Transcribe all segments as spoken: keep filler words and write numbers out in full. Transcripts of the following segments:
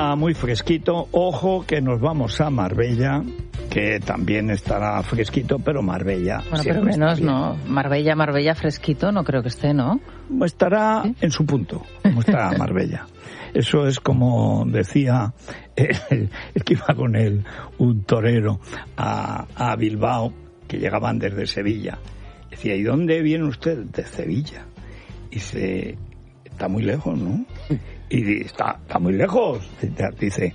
está muy fresquito. Ojo que nos vamos a Marbella, que también estará fresquito, pero Marbella... Bueno, pero menos, ¿no? Marbella, Marbella fresquito, no creo que esté, ¿no? Estará ¿Sí? en su punto, como está Marbella. Eso es como decía el, el que iba con él, un torero a, a Bilbao, que llegaban desde Sevilla. Decía, ¿y dónde viene usted? De Sevilla. Y dice, está muy lejos, ¿no? Y dice, está, está muy lejos. Dice,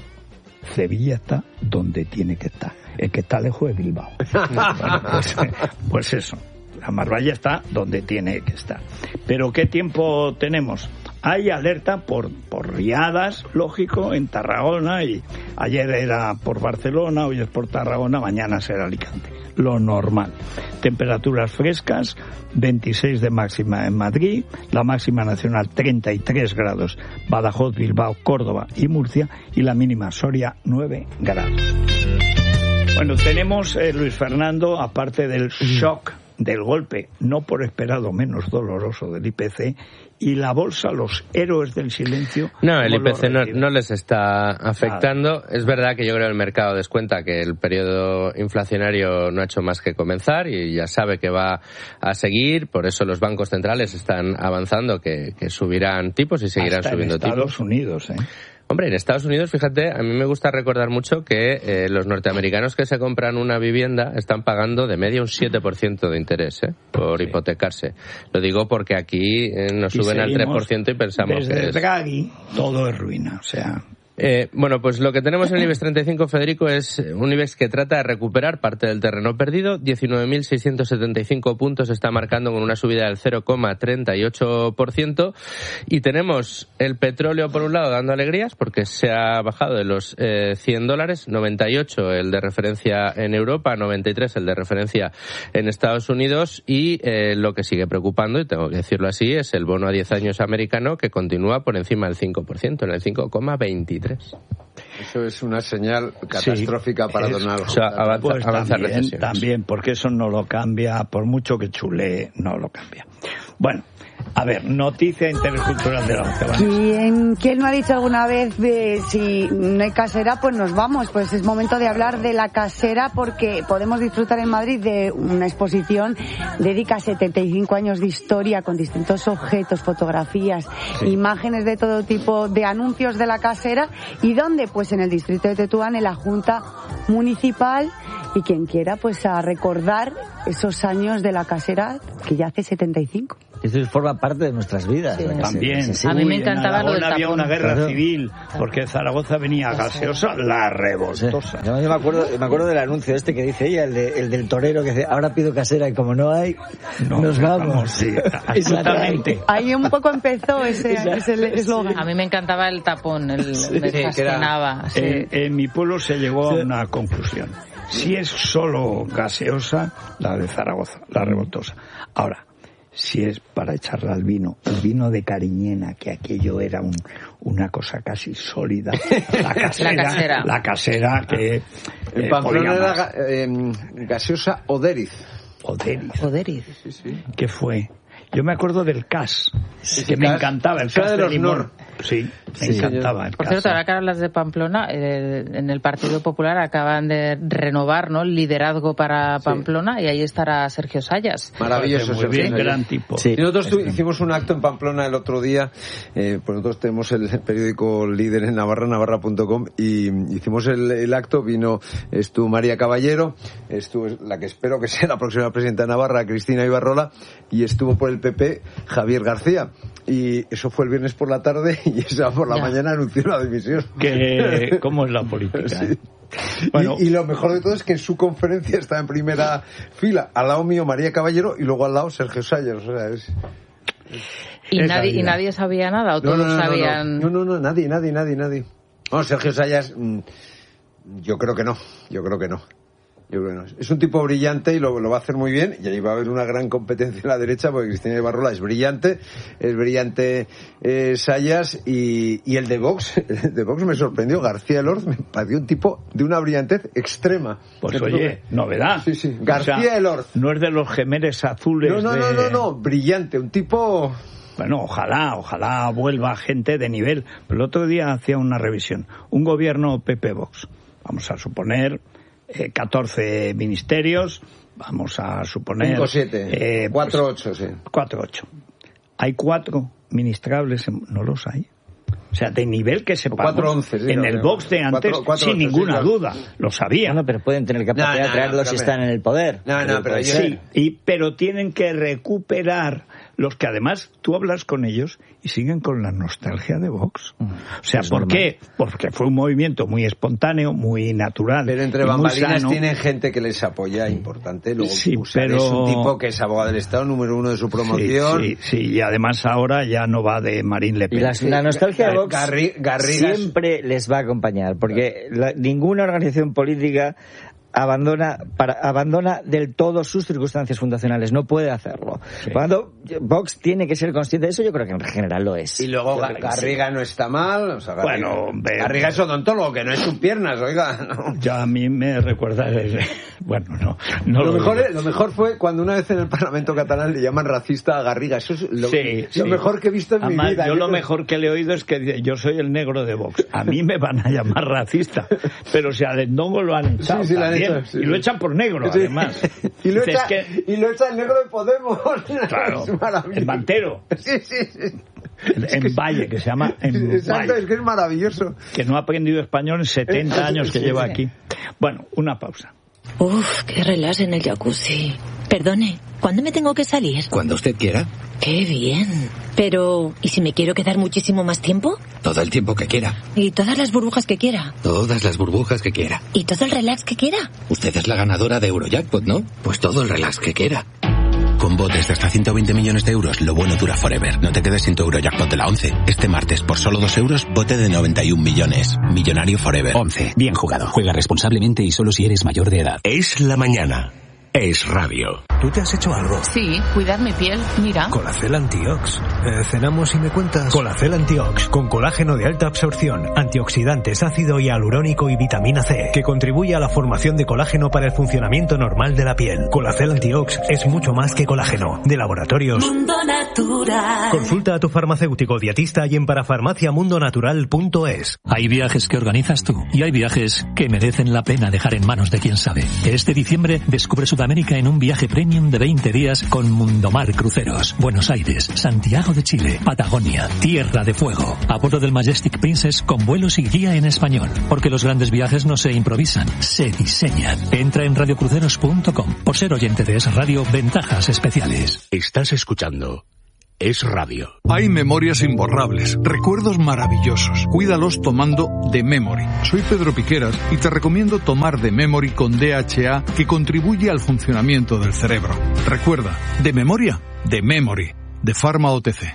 Sevilla está donde tiene que estar. El que está lejos es Bilbao. Bueno, pues, pues eso. La Marbella está donde tiene que estar. Pero ¿qué tiempo tenemos? Hay alerta por, por riadas, lógico, en Tarragona, y ayer era por Barcelona, hoy es por Tarragona, mañana será Alicante. Lo normal. Temperaturas frescas, veintiséis de máxima en Madrid, la máxima nacional treinta y tres grados, Badajoz, Bilbao, Córdoba y Murcia, y la mínima Soria nueve grados. Bueno, tenemos, eh, Luis Fernando, aparte del shock, del golpe no por esperado menos doloroso del I P C, y la bolsa, los héroes del silencio... No, el I P C no, no les está afectando. Claro. Es verdad que yo creo que el mercado descuenta que el periodo inflacionario no ha hecho más que comenzar y ya sabe que va a seguir, por eso los bancos centrales están avanzando que, que subirán tipos y seguirán hasta subiendo en Estados tipos. Unidos, ¿eh? Hombre, en Estados Unidos, fíjate, a mí me gusta recordar mucho que eh, los norteamericanos que se compran una vivienda están pagando de media un siete por ciento de interés, ¿eh? Por sí. hipotecarse. Lo digo porque aquí eh, nos y suben al tres por ciento y pensamos desde que es... Draghi, todo es ruina, o sea... Eh, bueno, pues lo que tenemos en el IBEX treinta y cinco, Federico, es un IBEX que trata de recuperar parte del terreno perdido. diecinueve mil seiscientos setenta y cinco puntos está marcando con una subida del cero coma treinta y ocho por ciento. Y tenemos el petróleo, por un lado, dando alegrías porque se ha bajado de los eh, cien dólares, noventa y ocho el de referencia en Europa, noventa y tres el de referencia en Estados Unidos. Y eh, lo que sigue preocupando, y tengo que decirlo así, es el bono a diez años americano, que continúa por encima del cinco por ciento, en el cinco coma veintitrés. Eso es una señal catastrófica sí, para es, Donald Trump. O sea, avanza, pues avanza también, también, porque eso no lo cambia, por mucho que chulee, no lo cambia. Bueno, a ver, noticia intercultural de la once. ¿Quién, ¿Quién no ha dicho alguna vez de si no hay casera, pues nos vamos? Pues es momento de hablar de la casera, porque podemos disfrutar en Madrid de una exposición dedica a setenta y cinco años de historia con distintos objetos, fotografías, sí. imágenes de todo tipo, de anuncios de la casera. ¿Y dónde? Pues en el distrito de Tetuán, en la Junta Municipal, y quien quiera pues a recordar esos años de la casera que ya hace setenta y cinco. Esto forma parte de nuestras vidas. Sí. También. A mí me encantaba lo del tapón. Había una guerra claro. civil, porque Zaragoza venía gaseosa, la revoltosa. Sí. Yo me acuerdo, me acuerdo del anuncio este que dice ella, el, de, el del torero que dice, ahora pido casera y como no hay, no, nos vamos. vamos sí, absolutamente. Ahí un poco empezó ese eslogan. A mí me encantaba el tapón, el, sí, me fascinaba. Sí. En, en mi pueblo se llegó sí. a una conclusión. Si es solo gaseosa, la de Zaragoza, la revoltosa. Ahora, si es para echarla al vino, el vino de Cariñena, que aquello era un, una cosa casi sólida, la casera, la casera, la casera que... En eh, Pamplona era eh, gaseosa Oderiz. Oderiz. Oderiz. Sí, sí. ¿Qué fue? Yo me acuerdo del cas, sí, que sí, me cas, encantaba, el cas de, de limón. Nor. Sí, me sí, encantaba. El Por cas. cierto, ahora que hablas de Pamplona, eh, en el Partido Popular acaban de renovar, ¿no?, el liderazgo para Pamplona, sí. y ahí estará Sergio Sayas. Maravilloso, muy bien, gran tipo. Sí. Y nosotros tu, hicimos un acto en Pamplona el otro día, eh, pues nosotros tenemos el periódico líder en Navarra, navarra punto com, y hicimos el, el acto, vino, estuvo María Caballero, estuvo la que espero que sea la próxima presidenta de Navarra, Cristina Ibarrola, y estuvo por el P P Javier García. Y eso fue el viernes por la tarde y esa por la ya. mañana anunció la dimisión. Que, ¿cómo es la política? Sí. ¿eh? Bueno, y, y lo mejor de todo es que en su conferencia está en primera fila, al lado mío María Caballero y luego al lado Sergio Sayas. O sea, es, es, ¿Y, es nadie, ¿Y nadie sabía nada o todos no, no, no, sabían? No, no, no, no, nadie, nadie, nadie, nadie. No, Sergio Sayas, mmm, yo creo que no, yo creo que no. Yo creo que no. Es un tipo brillante y lo, lo va a hacer muy bien, y ahí va a haber una gran competencia en la derecha porque Cristina Ibarrola es brillante, es brillante eh, Sayas, y, y el de Vox, el de Vox me sorprendió, García Elorz me pareció un tipo de una brillantez extrema. Pues oye, novedad. Sí, sí, García o sea, Elorz. No es de los gemeres azules. No, no, de... no, no, no, brillante, un tipo... Bueno, ojalá, ojalá vuelva gente de nivel. El otro día hacía una revisión. Un gobierno P P-Vox. Vamos a suponer eh, catorce ministerios. Vamos a suponer... cinco siete. Eh, cuatro ocho, pues, sí. cuatro ocho. Hay cuatro ministrables, en, no los hay. O sea, de nivel que sepamos. cuatro once, sí, en no, el no, Vox de antes, cuatro, cuatro, sin ocho, ninguna sí, duda. Lo sabía. No, pero pueden tener capacidad no, no, de traerlos no, si están en el poder. No, no, pero yo... Sí, y, pero tienen que recuperar los que además tú hablas con ellos y siguen con la nostalgia de Vox. O sea, es ¿por normal. qué? Porque fue un movimiento muy espontáneo, muy natural. Pero entre y muy bambalinas sano. tienen gente que les apoya importante. Luego Sí, Bussard pero... es un tipo que es abogado del Estado, número uno de su promoción. Sí, sí, sí, y además ahora ya no va de Marine Le Y Pen. la, la nostalgia de Vox Garri- Garrigas- siempre les va a acompañar, porque la- ninguna organización política abandona para, abandona del todo sus circunstancias fundacionales, no puede hacerlo. Sí. Cuando Vox tiene que ser consciente de eso, yo creo que en general lo es. Y luego Yo Ga- creo que Garriga sí. no está mal. O sea, Garriga, Bueno, ve- Garriga es odontólogo, que no es sus piernas, oiga. No. Ya a mí me recuerda... Bueno, no. no Lo, lo mejor, digo. lo mejor fue cuando una vez en el Parlamento catalán le llaman racista a Garriga. Eso es lo, Sí, lo sí. mejor que he visto en Además, mi vida. yo lo mejor que le he oído es que dice, yo soy el negro de Vox. A mí me van a llamar racista. Pero si a Lendongo lo han echado Sí, sí, lo han también. hecho, sí. Y lo echan por negro, Sí. además. Y lo, Dices echa, que- y lo echa el negro de Podemos. Claro, Es maravilloso. el mantero. Sí, sí, sí. En, en Valle, que se llama en Exacto, Valle, es que es maravilloso. que no ha aprendido español en setenta años que Sí, lleva sí. aquí. Bueno, una pausa. Uf, qué relax en el jacuzzi. Perdone, ¿cuándo me tengo que salir? Cuando usted quiera, Qué bien. Pero, ¿y si me quiero quedar muchísimo más tiempo? todo el tiempo que quiera, Y todas las burbujas que quiera. todas las burbujas que quiera. Y todo el relax que quiera. Usted es la ganadora de Eurojackpot, ¿no? Pues todo el relax que quiera. Con botes de hasta ciento veinte millones de euros, lo bueno dura forever. No te quedes sin tu Eurojackpot de la once. Este martes, por solo dos euros, bote de noventa y un millones. Millonario forever. once. Bien jugado. Juega responsablemente y solo si eres mayor de edad. Es la mañana. Es radio. ¿Tú te has hecho algo? Sí, cuidar mi piel, mira. Colacel Antiox. Eh, cenamos y me cuentas. Colacel Antiox, con colágeno de alta absorción, antioxidantes, ácido hialurónico y vitamina C, que contribuye a la formación de colágeno para el funcionamiento normal de la piel. Colacel Antiox es mucho más que colágeno. De laboratorios Mundo Natural. Consulta a tu farmacéutico dietista y en parafarmaciamundonatural punto es. Hay viajes que organizas tú y hay viajes que merecen la pena dejar en manos de quien sabe. Este diciembre descubre Sudamérica en un viaje premium de veinte días con Mundomar Cruceros. Buenos Aires, Santiago de Chile, Patagonia, Tierra de Fuego. A bordo del Majestic Princess con vuelos y guía en español. Porque los grandes viajes no se improvisan, se diseñan. Entra en radiocruceros punto com. Por ser oyente de Es Radio, ventajas especiales. Estás escuchando Es radio. Hay memorias imborrables, recuerdos maravillosos. Cuídalos tomando The Memory. Soy Pedro Piqueras y te recomiendo tomar The Memory con D H A, que contribuye al funcionamiento del cerebro. Recuerda, de memoria, The Memory, de Pharma O T C.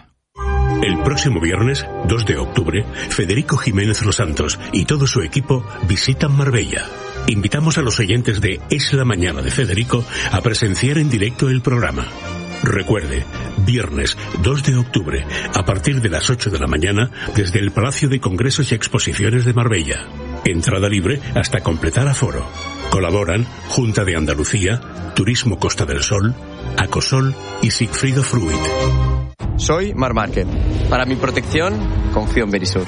El próximo viernes, dos de octubre, Federico Jiménez Los Santos y todo su equipo visitan Marbella. Invitamos a los oyentes de Es la Mañana de Federico a presenciar en directo el programa. Recuerde, viernes dos de octubre, a partir de las ocho de la mañana, desde el Palacio de Congresos y Exposiciones de Marbella. Entrada libre hasta completar aforo. Colaboran Junta de Andalucía, Turismo Costa del Sol, Acosol y Sigfrido Fruit. Soy Mar Márquez. Para mi protección, confío en Verisur.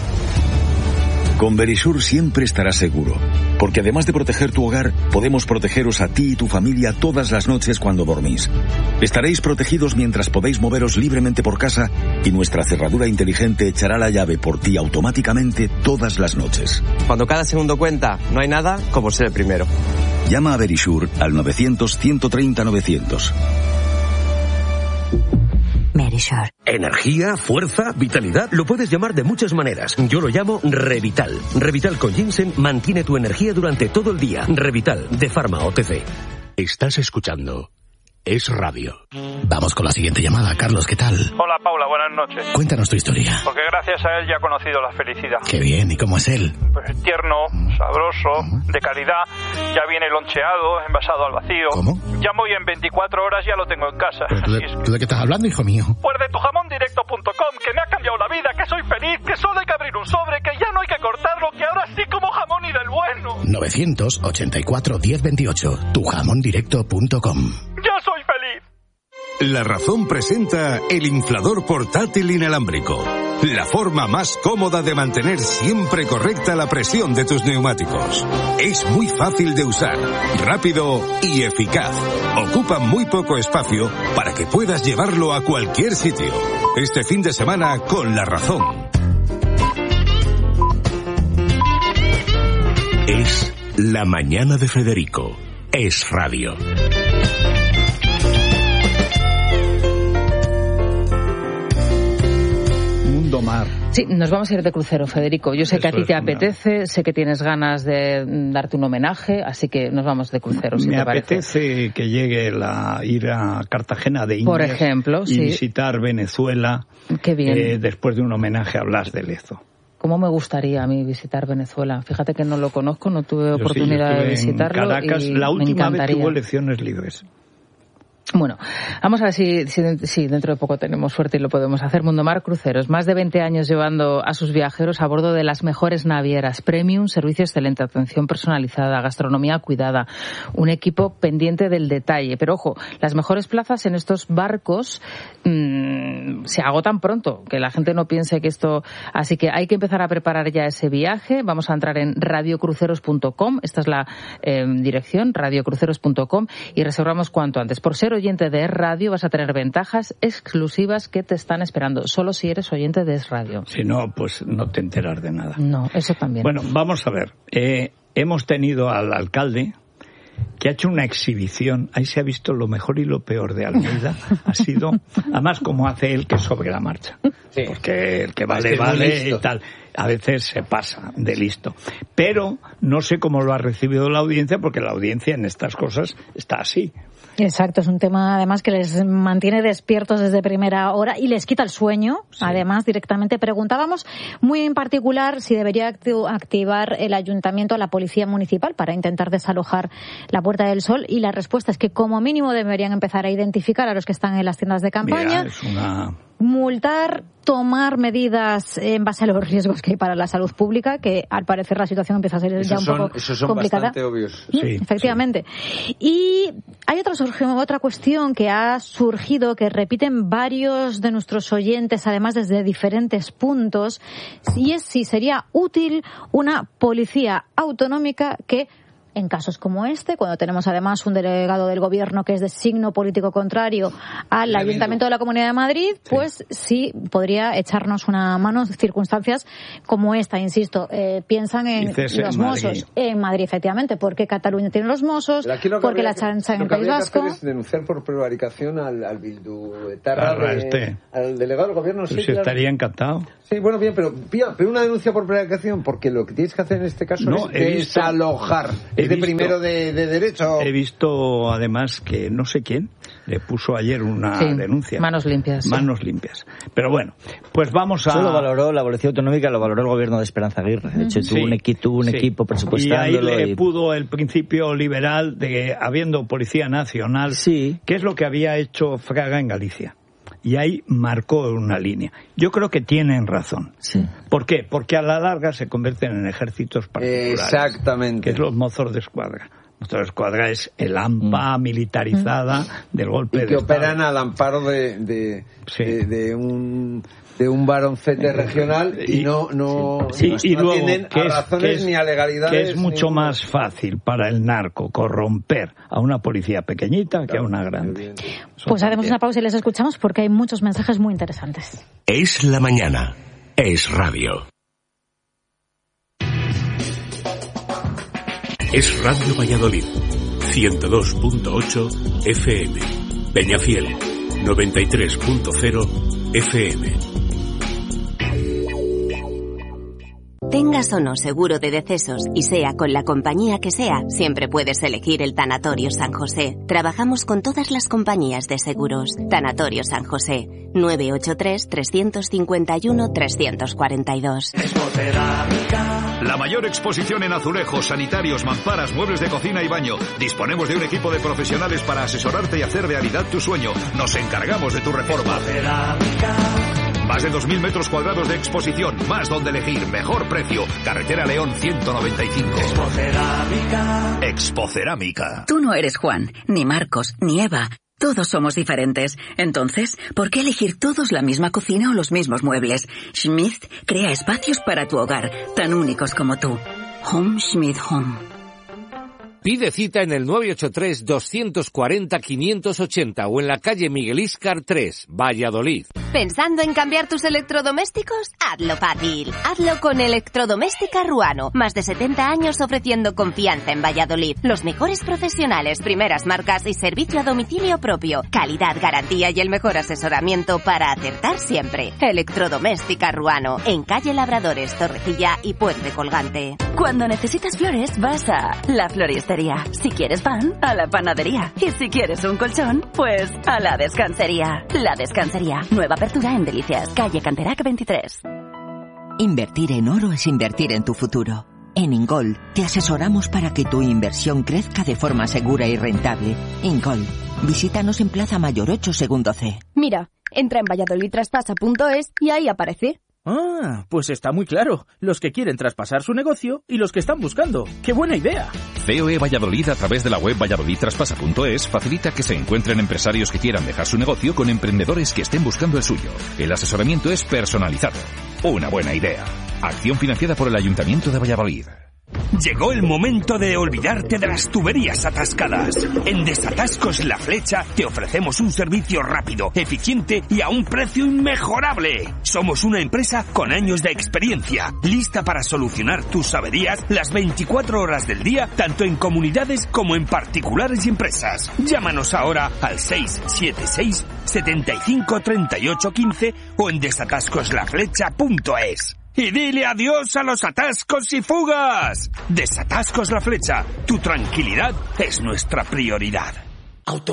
Con Verisur siempre estarás seguro, porque además de proteger tu hogar, podemos protegeros a ti y tu familia todas las noches cuando dormís. Estaréis protegidos mientras podéis moveros libremente por casa y nuestra cerradura inteligente echará la llave por ti automáticamente todas las noches. Cuando cada segundo cuenta, no hay nada como ser el primero. Llama a Verisur al novecientos, ciento treinta, novecientos. Verisur. Energía, fuerza, vitalidad, lo puedes llamar de muchas maneras. Yo lo llamo Revital. Revital con ginseng mantiene tu energía durante todo el día. Revital, de Pharma O T C. Estás escuchando Es Radio. Vamos con la siguiente llamada. Carlos, ¿qué tal? Hola Paula, buenas noches. Cuéntanos tu historia. Porque gracias a él ya he conocido la felicidad. Qué bien, ¿y cómo es él? Pues tierno, sabroso, de calidad, ya viene loncheado, envasado al vacío. ¿Cómo? Llamo y en veinticuatro horas ya lo tengo en casa. ¿Pero tú, de, Así es que... ¿tú de qué estás hablando, hijo mío? Pues de tu jamón directo punto com, que me ha cambiado la vida, que soy feliz, que solo hay que abrir un sobre, que ya no hay que cortarlo, que ahora sí como jamón y del bueno. novecientos ochenta y cuatro, diez veintiocho, tu jamón directo punto com. ¡Ya soy feliz! La Razón presenta el inflador portátil inalámbrico. La forma más cómoda de mantener siempre correcta la presión de tus neumáticos. Es muy fácil de usar, rápido y eficaz. Ocupa muy poco espacio para que puedas llevarlo a cualquier sitio. Este fin de semana con La Razón. Es La Mañana de Federico. Es radio. Mar. Sí, nos vamos a ir de crucero, Federico. Yo sé Eso que a ti te apetece, sé que tienes ganas de darte un homenaje, así que nos vamos de crucero, si Me te apetece parece. que llegue la ir a Cartagena de Indias, por ejemplo, y sí. visitar Venezuela. Qué bien. Eh, después de un homenaje a Blas de Lezo. ¿Cómo me gustaría a mí visitar Venezuela? Fíjate que no lo conozco, no tuve Yo oportunidad sí, yo de visitarlo. En Caracas, y la última me vez que hubo elecciones libres. Bueno, vamos a ver si, si, si dentro de poco tenemos suerte y lo podemos hacer. Mundomar Cruceros, más de veinte años llevando a sus viajeros a bordo de las mejores navieras, premium, servicio excelente, atención personalizada, gastronomía cuidada, un equipo pendiente del detalle. Pero ojo, las mejores plazas en estos barcos mmm, se agotan pronto, que la gente no piense que esto... Así que hay que empezar a preparar ya ese viaje. Vamos a entrar en radio cruceros punto com, esta es la eh, dirección, radio cruceros punto com, y reservamos cuanto antes. Por ser oyente de Es Radio vas a tener ventajas exclusivas que te están esperando, solo si eres oyente de Es Radio. Si no, pues no te enteras de nada. No, eso también. Bueno, vamos a ver. Eh, hemos tenido al alcalde que ha hecho una exhibición, ahí se ha visto lo mejor y lo peor de Almeida, ha sido, además como hace él, que sobre la marcha, sí. Porque el que vale, es que vale y tal, a veces se pasa de listo, pero no sé cómo lo ha recibido la audiencia, porque la audiencia en estas cosas está así. Exacto, es un tema además que les mantiene despiertos desde primera hora y les quita el sueño, sí. Además directamente. Preguntábamos muy en particular si debería activar el ayuntamiento a la policía municipal para intentar desalojar la Puerta del Sol, y la respuesta es que como mínimo deberían empezar a identificar a los que están en las tiendas de campaña. Mira, es una... multar, tomar medidas en base a los riesgos que hay para la salud pública, que al parecer la situación empieza a ser esos ya un son, poco esos son complicada. Bastante obvios. Sí, efectivamente. Sí. Y hay otra, otra cuestión que ha surgido, que repiten varios de nuestros oyentes, además desde diferentes puntos, y es si sería útil una policía autonómica que, en casos como este, cuando tenemos además un delegado del gobierno que es de signo político contrario al Tremendo. Ayuntamiento de la Comunidad de Madrid, pues sí, sí podría echarnos una mano en circunstancias como esta, insisto. Eh, piensan en Dices los en Mossos. Madrid. En Madrid, efectivamente, porque Cataluña tiene los Mossos, porque la chancha en el País Vasco. Lo que habría que hacer es denunciar por prevaricación al, al Bildu etarra de, este. al delegado del gobierno. Pues sí, si claro. Estaría encantado. Sí, bueno, bien, pero, pero una denuncia por prevaricación, porque lo que tienes que hacer en este caso no, es desalojar. Es de primero de, de derecho. He visto además que no sé quién le puso ayer una sí, denuncia. Manos limpias. Manos sí. limpias. Pero bueno, pues vamos a... Eso lo valoró la Policía Autonómica, lo valoró el gobierno de Esperanza Aguirre. De hecho, tuvo, sí, un, equi, tuvo un sí. equipo presupuestándolo. Y ahí le y... pudo el principio liberal de, habiendo Policía Nacional, sí. que es lo que había hecho Fraga en Galicia. Y ahí marcó una línea. Yo creo que tienen razón. Sí. ¿Por qué? Porque a la larga se convierten en ejércitos particulares. Exactamente. Que es los mozos de escuadra. Nuestra escuadra es el AMPA mm. militarizada mm. del golpe y que de operan Estado. al amparo de, de, sí. de, de un... de un baroncete regional y, y no no, sí, no, y no luego, tienen que a es, razones que es, ni a legalidades. Que es mucho ni... más fácil para el narco corromper a una policía pequeñita, claro, que a una grande. Pues haremos una pausa y les escuchamos porque hay muchos mensajes muy interesantes. Es la mañana. Es radio. Es Radio Valladolid. ciento dos punto ocho F M. Peñafiel. noventa y tres punto cero F M. Tengas o no seguro de decesos y sea con la compañía que sea, siempre puedes elegir el Tanatorio San José. Trabajamos con todas las compañías de seguros. Tanatorio San José, nueve ocho tres, tres cinco uno, tres cuatro dos. La mayor exposición en azulejos, sanitarios, mamparas, muebles de cocina y baño. Disponemos de un equipo de profesionales para asesorarte y hacer realidad tu sueño. Nos encargamos de tu reforma. Más de dos mil metros cuadrados de exposición, más donde elegir, mejor precio. Carretera León ciento noventa y cinco. Expocerámica. Expocerámica. Tú no eres Juan, ni Marcos, ni Eva. Todos somos diferentes. Entonces, ¿por qué elegir todos la misma cocina o los mismos muebles? Schmidt crea espacios para tu hogar, tan únicos como tú. Home Schmidt Home. Pide cita en el nueve ocho tres, dos cuatro cero, cinco ocho cero o en la calle Miguel Íscar tres, Valladolid. ¿Pensando en cambiar tus electrodomésticos? Hazlo fácil. Hazlo con Electrodoméstica Ruano. Más de setenta años ofreciendo confianza en Valladolid. Los mejores profesionales, primeras marcas y servicio a domicilio propio. Calidad, garantía y el mejor asesoramiento para acertar siempre. Electrodoméstica Ruano. En calle Labradores, Torrecilla y Puente Colgante. Cuando necesitas flores, vas a La Floristería. Si quieres pan, a la panadería. Y si quieres un colchón, pues a la descansería. La Descansería. Nueva apertura en Delicias, calle Canterac veintitrés. Invertir en oro es invertir en tu futuro. En Ingold te asesoramos para que tu inversión crezca de forma segura y rentable. Ingold. Visítanos en Plaza Mayor ocho, segundo C. Mira, entra en valladolid traspasa punto es y ahí aparece. Ah, pues está muy claro. Los que quieren traspasar su negocio y los que están buscando. ¡Qué buena idea! C O E Valladolid, a través de la web valladolid traspasa punto es, facilita que se encuentren empresarios que quieran dejar su negocio con emprendedores que estén buscando el suyo. El asesoramiento es personalizado. Una buena idea. Acción financiada por el Ayuntamiento de Valladolid. Llegó el momento de olvidarte de las tuberías atascadas. En Desatascos La Flecha te ofrecemos un servicio rápido, eficiente y a un precio inmejorable. Somos una empresa con años de experiencia, lista para solucionar tus averías las veinticuatro horas del día, tanto en comunidades como en particulares y empresas. Llámanos ahora al seis siete seis, setenta y cinco, treinta y ocho, quince o en desatascos la flecha punto es. Y dile adiós a los atascos y fugas. Desatascos La Flecha. Tu tranquilidad es nuestra prioridad. Auto